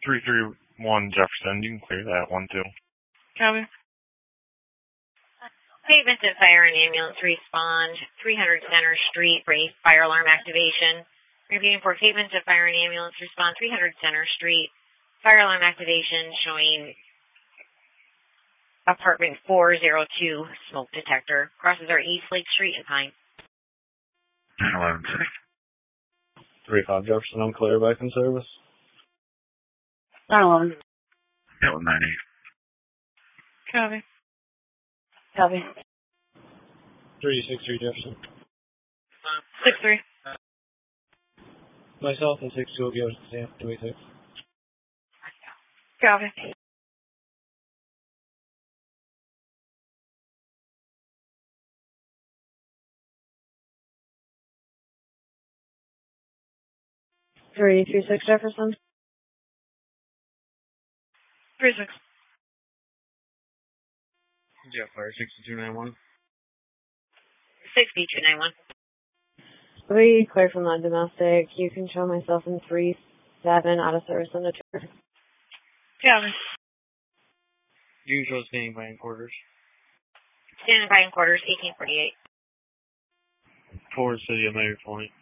331 Jefferson. You can clear that one, too. Copy. Haventon Fire and Ambulance respond 300 Center Street for a fire alarm activation. Reviewing for Haventon Fire and Ambulance respond 300 Center Street. Fire alarm activation showing apartment 402 smoke detector. Crosses our East Lake Street and Pine. 911. 35 Jefferson, I'm clear back in service. 911. 98. Copy. Copy. 363 Jefferson. 6-3. Myself and 6-2 will give us the same. 26. Copy. Three 36 Jefferson. 3-6. Jeff Fire 6291. 6291. 3, clear from non-domestic. You can show myself in 3-7 out of service on the tour. Copy. Usual standing by in quarters. Standing by in quarters 1848. Forward City of Mayor Point.